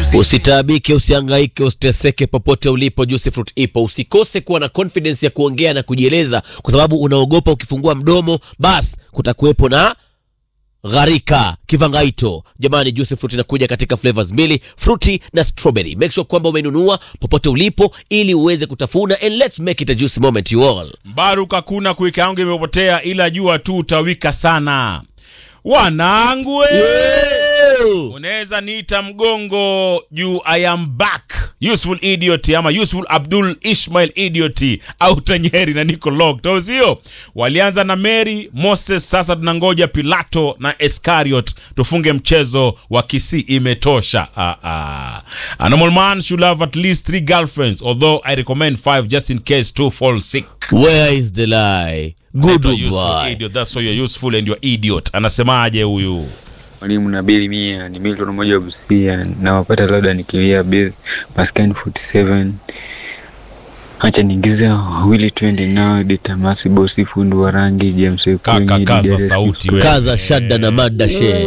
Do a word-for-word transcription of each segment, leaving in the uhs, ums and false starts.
Usitabike, usihangaike, usiteseke popote ulipo. Juicy Fruit ipo. Usikose kuwa na confidence ya kuongea na kujieleza, kwa sababu unaogopa ukifungua mdomo bas kutakuwepo na gharika kivangaito. Jamani, Juicy Fruit inakuja katika flavors mbili, fruity na strawberry. Make sure kwamba umenunua popote ulipo ili uweze kutafuna, and let's make it a juicy moment you all. Baruka kuna kuika yangu imepotea, ila jua tu utawika sana. Wanangu yeah. Unaweza niita mgongo juu I am back. Useful idiot ama Useful Abdul Ismail idiot au Tanyeri na Nico Locked. Au sio? Walianza na Mary, Moses, sasa tunangoja Pilato na Iscariot. Tufunge mchezo wa kisi imetosha. Ah ah. A normal man should have at least three girlfriends, although I recommend five just in case two fall sick. Where is the lie? Good boy. Idiot. That's why you're useful and you're idiot. Anasemaje huyu? Mwalimu na bili mia ni Milton mmoja wa Busia na wapata labda nikilia bill Maskani arobaini na saba. Acha niingize Willy twende nao data masi bosi fundu wa rangi James Kwenye kaka kaza sauti wewe. Kaza shada na mada she.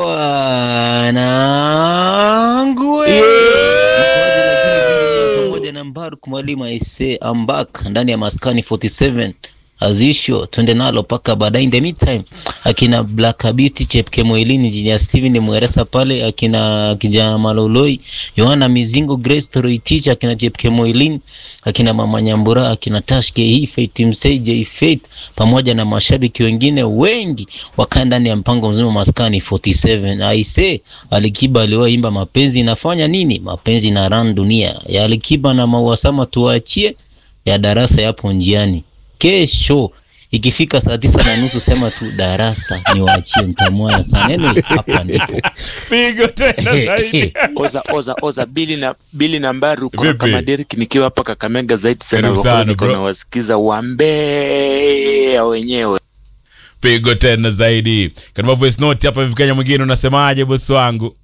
Wanangu pamoja na Mbaruku mwalimu aise I'm back ndani ya Maskani arobaini na saba. Azisho twende nalo paka baadaye. In the meantime akina Black Beauty Chepke Moilini Engineer Steven Mweresa pale, akina kijana Maloloi Yohana Mizingo Grace Toroi Teacher, akina Chepke Moilini, akina Mama Nyambura, akina Tashke hii Faith Mseje Faith pamoja na mashabiki wengine wengi wakaa ndani ya mpango mzima Maskani arobaini na saba. Aise Alikiba aliwaimba mapenzi inafanya nini, mapenzi na ran dunia ya Alikiba na Mauasama tuachie ya darasa yapo njiani. Kesho ikifika saa tisa na nusu sema tu darasa niwaachie mtamwaya sana. Neno hapa ndipo. Pigo tena zaidi. Oza oza oza bili na bili na Mbaruku kama Derek nikiwa hapa Kakamega zaidi sana wako na wasikiza wambe wenyewe. Pigo tena zaidi. Kama voice note hapa mvikanya mwingine unasemaje bosi wangu?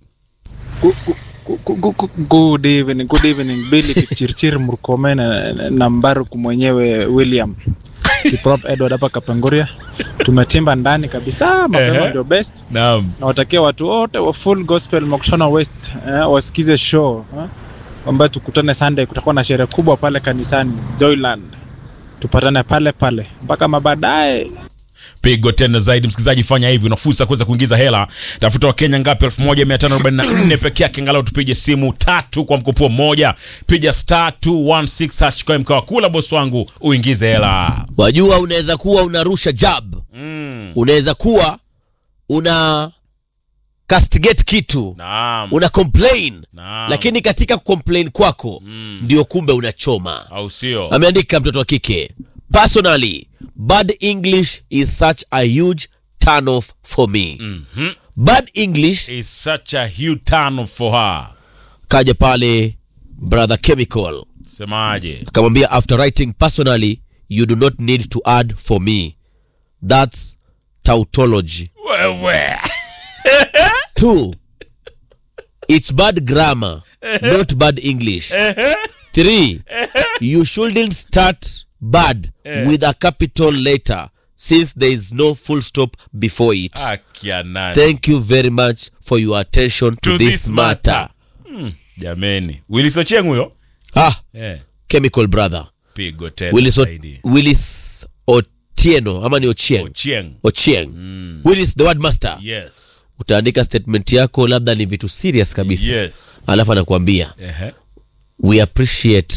Good evening, good evening. Billy Kichirchir Murkomen na Mbaruku mwenyewe William Kiprop Edward hapa Kapenguria. Tumetimba ndani kabisa, mapema ndio best. Naam. Na watakia watu wote wa Full Gospel Mokshana West eh, wasikize show eh, ambayo tukutane Sunday. Kutakuwa na sherehe kubwa pale kanisani Joyland. Tupatane pale pale mpaka mabadaye. Pigo tena zaidi. Msikizaji, fanya hivi, unafusa kuweza kuingiza hela. Tafuta wa Kenya ngapi? elfu moja mia tano arobaini na nne pekee yake. Angalau tupige simu tatu kwa mkopo mmoja. Piga star two one six hash kwa mkoa kula boss wangu uingize hela. Wajua unaweza kuwa unarusha jab. Mm. Unaweza kuwa una castigate kitu. Naam. Una complain. Naam. Lakini katika complain kwako mm. ndio kumbe unachoma. Au sio? Ameandika mtoto wa kike. Personally, bad English is such a huge turn off for me. Mm-hmm. Bad English is such a huge turn off for her. Kaja pale Brother Chemical. Semaje? Akamwambia after writing personally, you do not need to add for me. That's tautology. Wewe. Two, it's bad grammar, not bad English. Three, you shouldn't start bad with a capital letter since there is no full stop before it. Thank you very much for your attention to, to this, this matter. matter. Hmm. Jameni. Willis Ochieng huyo? Ah. Yeah. Chemical brother. Pigo tena. Willis, o- Willis Otieno ama ni Ochieng? Ochieng. Ochieng. Mm. Willis the word master. Yes. Utaandika statement yako labda ni vitu serious kabisa. Yes. Alafu anakuambia. Uh-huh. We appreciate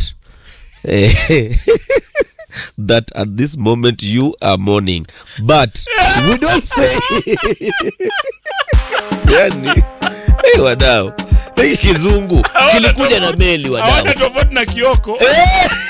that at this moment you are mourning, but we don't say yani hey wadau, hiki kizungu kilikuja na meli wadau, hawana tofauti na Kioko.